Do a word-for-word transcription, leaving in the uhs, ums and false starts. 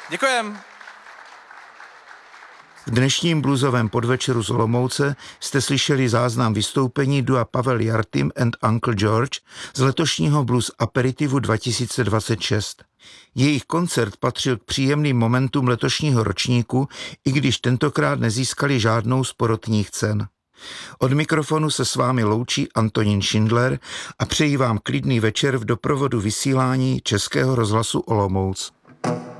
Děkujem. V dnešním bluesovém podvečeru z Olomouce jste slyšeli záznam vystoupení dua Pavel Jartym and Uncle George z letošního Blues Aperitivu dva tisíce dvacet šest. Jejich koncert patřil k příjemným momentům letošního ročníku, i když tentokrát nezískali žádnou z porotních cen. Od mikrofonu se s vámi loučí Antonín Šindler a přeji vám klidný večer v doprovodu vysílání Českého rozhlasu Olomouc.